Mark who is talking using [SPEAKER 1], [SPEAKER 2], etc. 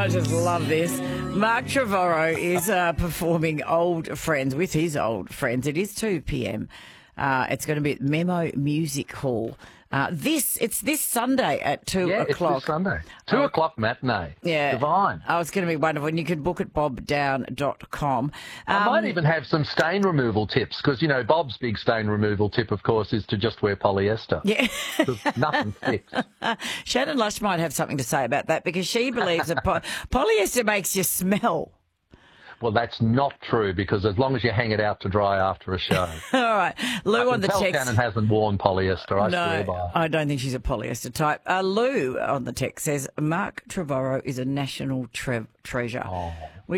[SPEAKER 1] just love this. Mark Trevorrow is performing Old Friends with his old friends. It is 2 p.m. It's going to be at Memo Music Hall. It's this Sunday at 2 o'clock.
[SPEAKER 2] It's this Sunday. 2 o'clock matinee.
[SPEAKER 1] Yeah.
[SPEAKER 2] Divine.
[SPEAKER 1] Oh, it's going to be wonderful. And you can book at bobdown.com.
[SPEAKER 2] I might even have some stain removal tips because, Bob's big stain removal tip, of course, is to just wear polyester.
[SPEAKER 1] Yeah.
[SPEAKER 2] 'Cause nothing sticks.
[SPEAKER 1] Shannon Lush might have something to say about that because she believes that polyester makes you smell.
[SPEAKER 2] Well, that's not true because as long as you hang it out to dry after a show.
[SPEAKER 1] All right. Lou on the text.
[SPEAKER 2] Shannon hasn't worn polyester, I swear by.
[SPEAKER 1] No, I don't think she's a polyester type. Lou on the text says, Mark Trevorrow is a national treasure.
[SPEAKER 2] Oh.